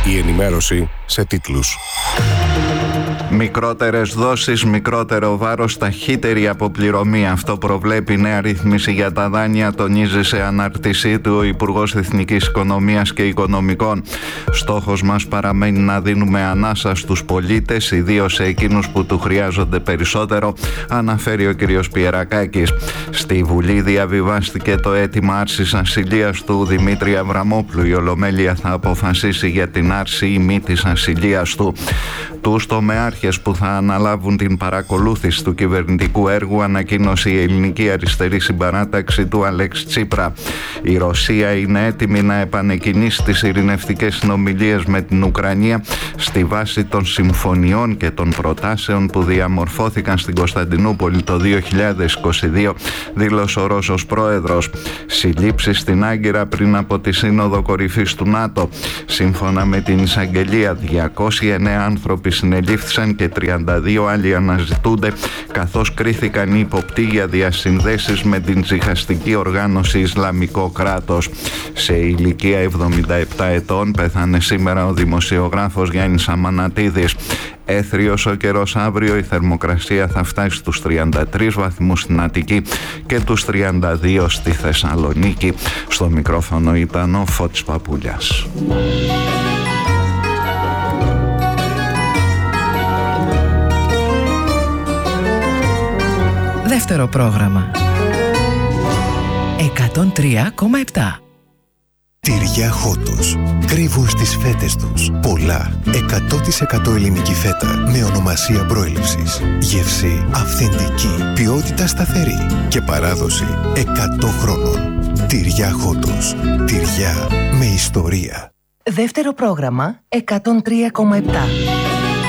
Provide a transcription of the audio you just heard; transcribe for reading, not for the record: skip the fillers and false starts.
Η ενημέρωση σε τίτλους. Μικρότερες δόσεις, μικρότερο βάρος, ταχύτερη αποπληρωμή. Αυτό προβλέπει η νέα ρύθμιση για τα δάνεια, τονίζει σε ανάρτησή του ο Υπουργός Εθνικής Οικονομίας και Οικονομικών. Στόχος μας παραμένει να δίνουμε ανάσα στους πολίτες, ιδίως σε εκείνους που του χρειάζονται περισσότερο, αναφέρει ο κ. Πιερακάκης. Στη Βουλή διαβιβάστηκε το αίτημα άρσης ασυλίας του Δημήτρη Αβραμόπουλου. Η Ολομέλεια θα αποφασίσει για την άρση ή μη της ασυλίας του. Τους τομεάρχες που θα αναλάβουν την παρακολούθηση του κυβερνητικού έργου ανακοίνωσε η Ελληνική Αριστερή Συμπαράταξη του Αλέξη Τσίπρα. Η Ρωσία είναι έτοιμη να επανεκκινήσει τις ειρηνευτικές συνομιλίες με την Ουκρανία στη βάση των συμφωνιών και των προτάσεων που διαμορφώθηκαν στην Κωνσταντινούπολη το 2022, δήλωσε ο Ρώσος πρόεδρος. Συλλήψεις στην Άγκυρα πριν από τη Σύνοδο Κορυφής του ΝΑΤΟ. Σύμφωνα με την εισαγγελία, 209 άνθρωποι συνελήφθησαν και 32 άλλοι αναζητούνται, καθώς κρίθηκαν οι υποπτοί για διασυνδέσεις με την τζιχαστική οργάνωση Ισλαμικό κράτος. Σε ηλικία 77 ετών πέθανε σήμερα ο δημοσιογράφος Γιάννης Αμανατίδης. Έθριος ο καιρός αύριο, η θερμοκρασία θα φτάσει στους 33 βαθμούς στην Αττική και τους 32 στη Θεσσαλονίκη. Στο μικρόφωνο ήταν ο Φώτης Παπούλιας. Δεύτερο πρόγραμμα 103,7. Τυριά Χότος. Κρύβουν στις φέτες τους πολλά 100% ελληνική φέτα με ονομασία προέλευσης. Γεύση αυθεντική, ποιότητα σταθερή και παράδοση 100 χρόνων. Τυριά Χότος. Τυριά με ιστορία. Δεύτερο πρόγραμμα 103,7.